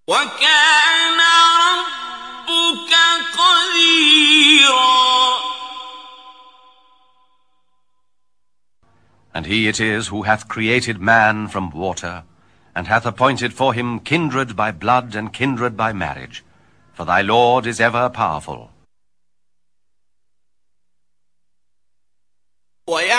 وَكَانَ رَبُّكَ قَدِيرًا. And he it is who hath created man from water, and hath appointed for him kindred by blood and kindred by marriage. For thy Lord is ever powerful.